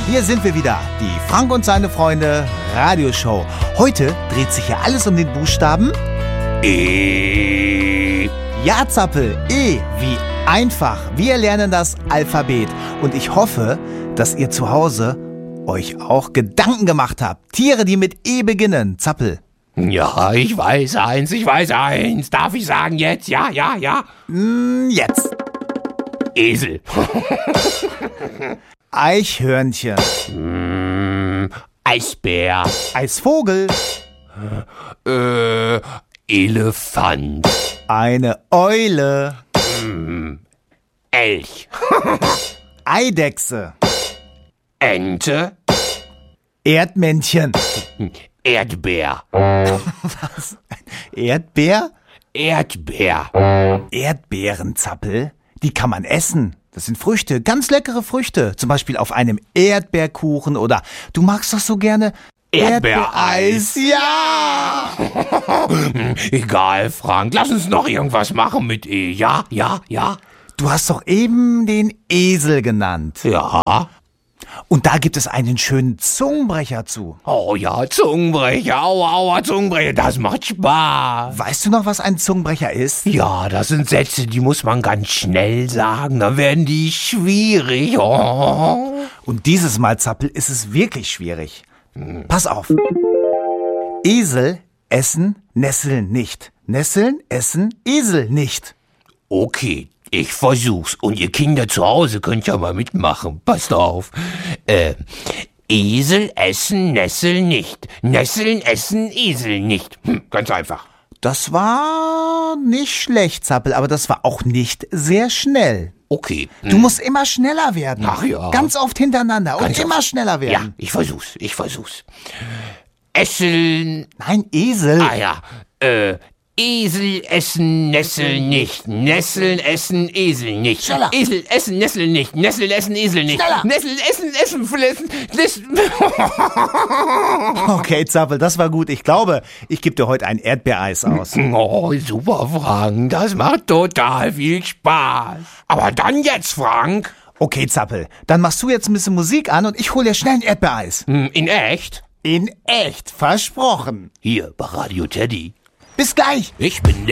Hier sind wir wieder, die Frank und seine Freunde Radioshow. Heute dreht sich ja alles um den Buchstaben E. Ja, Zappel, E wie einfach. Wir lernen das Alphabet. Und ich hoffe, dass ihr zu Hause euch auch Gedanken gemacht habt. Tiere, die mit E beginnen. Zappel. Ja, ich weiß eins. Darf ich sagen jetzt? Ja. Jetzt. Esel. Eichhörnchen. Eisbär. Eisvogel. Elefant. Eine Eule. Elch. Eidechse. Ente. Erdmännchen. Erdbeer. Was? Erdbeer? Erdbeer. Erdbeerenzappel? Die kann man essen. Das sind Früchte, ganz leckere Früchte. Zum Beispiel auf einem Erdbeerkuchen oder du magst doch so gerne Erdbeereis. Ja! Egal, Frank. Lass uns noch irgendwas machen mit E. Ja. Du hast doch eben den Esel genannt. Ja. Und da gibt es einen schönen Zungenbrecher zu. Oh ja, Zungenbrecher. Aua, Zungenbrecher. Das macht Spaß. Weißt du noch, was ein Zungenbrecher ist? Ja, das sind Sätze, die muss man ganz schnell sagen. Dann werden die schwierig. Oh. Und dieses Mal, Zappel, ist es wirklich schwierig. Pass auf. Esel essen Nesseln nicht. Nesseln essen Esel nicht. Okay, ich versuch's. Und ihr Kinder zu Hause könnt ja mal mitmachen. Passt auf. Esel essen Nesseln nicht. Nesseln essen Esel nicht. Ganz einfach. Das war nicht schlecht, Zappel, aber das war auch nicht sehr schnell. Okay. Du musst immer schneller werden. Ach ja. Ganz oft hintereinander und immer schneller Ja, werden. ich versuch's. Essen. Nein, Esel. Ah ja. Esel essen Nesseln nicht. Nesseln essen Esel nicht. Schneller. Esel essen Nesseln nicht. Nesseln essen Esel nicht. Schneller. Nesseln essen fressen. Okay, Zappel, das war gut. Ich glaube, ich gebe dir heute ein Erdbeereis aus. Oh, super, Frank. Das macht total viel Spaß. Aber dann jetzt, Frank. Okay, Zappel, dann machst du jetzt ein bisschen Musik an und ich hole dir schnell ein Erdbeereis. In echt? In echt, versprochen. Hier, bei Radio Teddy. Bis gleich. Ich bin